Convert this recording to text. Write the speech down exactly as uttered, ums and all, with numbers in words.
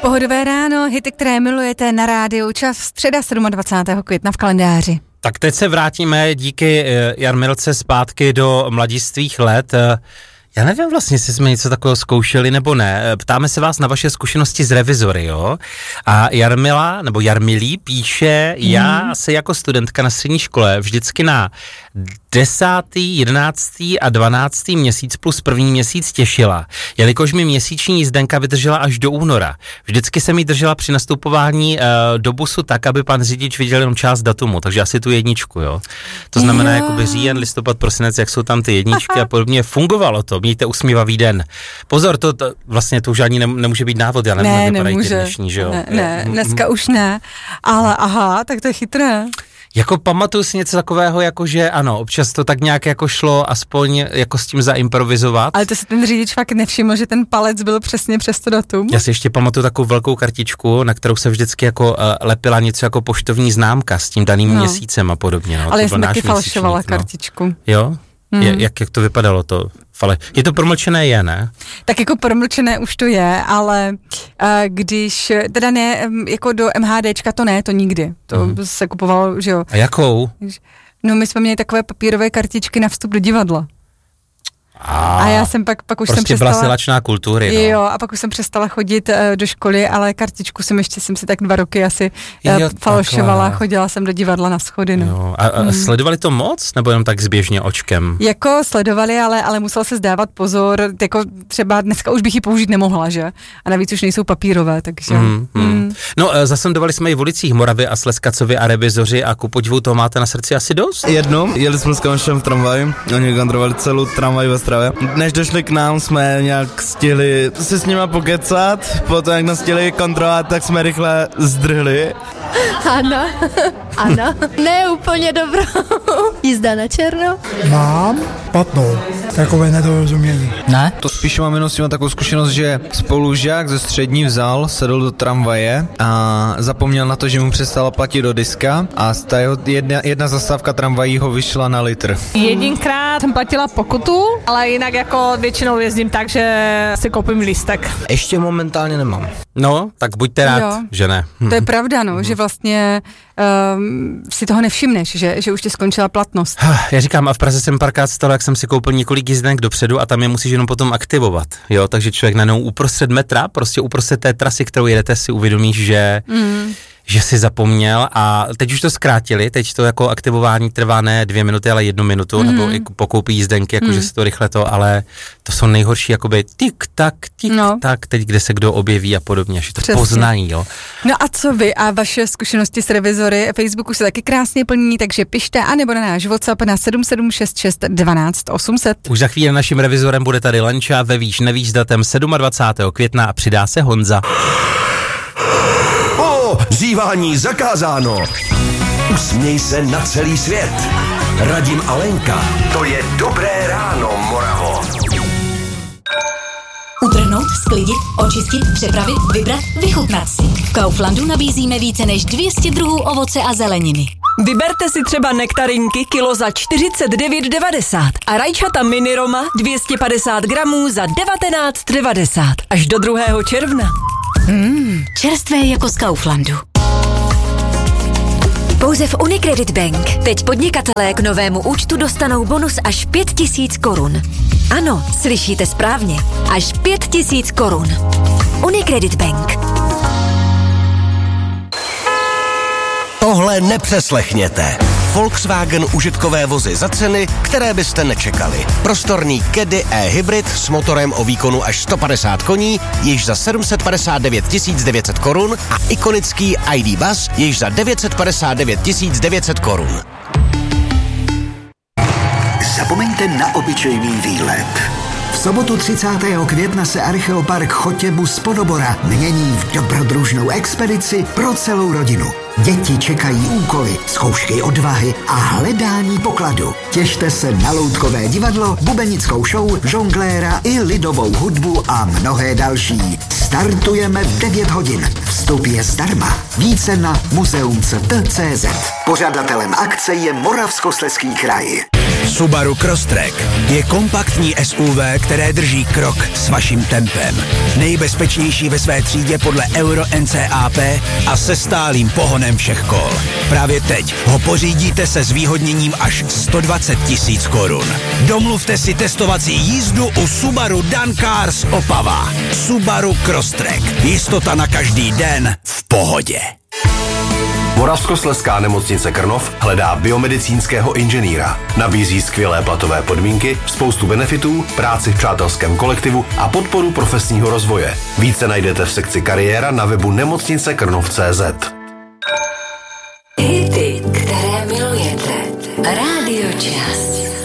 Pohodové ráno, hity, které milujete na rádiu, čas středa dvacátého sedmého května v kalendáři. Tak teď se vrátíme díky Jarmilce zpátky do mladistvých let. Já nevím vlastně, jestli jsme něco takového zkoušeli nebo ne. Ptáme se vás na vaše zkušenosti z revizory, jo? A Jarmila, nebo Jarmilí píše, mm. já se jako studentka na střední škole vždycky na desátý, jedenáctý a dvanáctý měsíc plus první měsíc těšila, jelikož mi měsíční jízdenka vydržela až do února. Vždycky jsem jí držela při nastupování uh, do busu tak, aby pan řidič viděl jenom část datumu, takže asi tu jedničku, jo. To znamená, jo. jakoby říjen, listopad, prosinec, jak jsou tam ty jedničky a podobně. Fungovalo to, mějte usmívavý den. Pozor, to, to vlastně to už ani ne, nemůže být návod, já nevím, ne, jak vypadají ty nemůže. dnešní, že jo. Ne, ne, dneska už ne, ale aha, tak to je chytré. Jako pamatuju si něco takového, jako že ano, občas to tak nějak jako šlo aspoň jako s tím zaimprovizovat. Ale to se ten řidič fakt nevšiml, že ten palec byl přesně přes to datum. Já si ještě pamatuju takovou velkou kartičku, na kterou se vždycky jako uh, lepila něco jako poštovní známka s tím daným no. měsícem a podobně. No. Ale já jsem taky falšovala no. kartičku. Jo? Mm. Je, jak, jak to vypadalo to? Fale. Je to promlčené, je, ne? Tak jako promlčené už to je, ale uh, když, teda ne, jako do MHDčka to ne, to nikdy. To mm. se kupovalo, že jo. A jakou? No my jsme měli takové papírové kartičky na vstup do divadla. A, a já jsem pak, pak už prostě jsem přestala... byla silačná kultury, no. Jo, a pak už jsem přestala chodit uh, do školy, ale kartičku jsem ještě, jsem si tak dva roky asi uh, jo, falšovala, takhle. Chodila jsem do divadla na schody, no. Jo, a, a mm. sledovali to moc, nebo jenom tak zběžně očkem? Jako sledovali, ale, ale musel se zdávat pozor, jako třeba dneska už bych ji použít nemohla, že? A navíc už nejsou papírové, takže... Mm, mm. Mm. No, zasondovali jsme i v ulicích Moravy a Slezkacovi a revizoři a ku podivu toho máte na srdci asi dost? Jednou, jeli jsme s kamošem v tramvaji, oni kontrolovali celou tramvaj ve Stravě. Než došli k nám, jsme nějak stihli si s nima pokecat, potom jak nás stihli kontrolovat, tak jsme rychle zdrhli. Ano, ano, ne úplně dobrou. Jízda na černo? Mám špatnou, takové nedorozumění. Ne? To spíš mám jenom s tím takovou zkušenost, že spolužák ze střední vzal, sedl do tramvaje a zapomněl na to, že mu přestala platit do diska a ta jeho jedna, jedna zastávka tramvají ho vyšla na litr. Jedinkrát jsem platila pokutu, ale jinak jako většinou jezdím tak, že si koupím lístek. Ještě momentálně nemám. No, tak buďte rád, jo. že ne. To je pravda, no, že vlastně um, si toho nevšimneš, že, že už ti skončila platnost. Já říkám, a v Praze jsem párkrát stalo, jak jsem si koupil několik jízdenek dopředu a tam je musíš jenom potom aktivovat, jo, takže člověk najednou uprostřed metra, prostě uprostřed té trasy, kterou jedete, si uvědomíš, že... Mm. že si zapomněl a teď už to zkrátili, teď to jako aktivování trvá ne dvě minuty, ale jednu minutu, mm. nebo i pokoupí jízdenky, jakože mm. se to rychle to, ale to jsou nejhorší jakoby tik tak, tik no. tak, teď kde se kdo objeví a podobně, že to Přesně. poznají, jo. No a co vy a vaše zkušenosti s revizory? Facebooku se taky krásně plní, takže pište, anebo na náš WhatsApp na sedm sedm šest šest dvanáct osm set. Už za chvíli naším revizorem bude tady Lenča ve Víš nevíš s datem dvacátého sedmého května a přidá se Honza. Zívání zakázáno. Usměj se na celý svět. Radim a Lenka. To je Dobré ráno, Moravo. Utrhnout, sklidit, očistit, přepravit, vybrat, vychutnat si. V Kauflandu nabízíme více než dvě stě druhů ovoce a zeleniny. Vyberte si třeba nektarinky kilo za čtyřicet devět devadesát a rajčata mini Roma dvě stě padesát gramů za devatenáct devadesát. Až do druhého června. Mmm, čerstvé jako z Kauflandu. Pouze v Unicredit Bank teď podnikatelé k novému účtu dostanou bonus až pět tisíc korun. Ano, slyšíte správně. Až pět tisíc korun. Unicredit Bank. Tohle nepřeslechněte. Volkswagen užitkové vozy za ceny, které byste nečekali. Prostorný Caddy e-hybrid s motorem o výkonu až sto padesát koní, již za sedm set padesát devět tisíc devět set korun a ikonický I D Buzz, již za devět set padesát devět tisíc devět set korun. Zapomeňte na obyčejný výlet. V sobotu třicátého května se Archeopark Chotěbus Podobora mění v dobrodružnou expedici pro celou rodinu. Děti čekají úkoly, zkoušky odvahy a hledání pokladu. Těšte se na loutkové divadlo, bubenickou show, žongléra i lidovou hudbu a mnohé další. Startujeme v devět hodin. Vstup je zdarma. Více na muzeum c t tečka c z. Pořadatelem akce je Moravskoslezský kraj. Subaru Crosstrek je kompaktní S U V, které drží krok s vaším tempem. Nejbezpečnější ve své třídě podle Euro N C A P a se stálým pohonem všech kol. Právě teď ho pořídíte se zvýhodněním až sto dvacet tisíc korun. Domluvte si testovací jízdu u Subaru Dan Cars Opava. Subaru Crosstrek. Jistota na každý den v pohodě. Moravskoslezská nemocnice Krnov hledá biomedicínského inženýra. Nabízí skvělé platové podmínky, spoustu benefitů, práci v přátelském kolektivu a podporu profesního rozvoje. Více najdete v sekci kariéra na webu nemocnice krnov tečka cé zet. Hity, které milujete. Rádio Čas.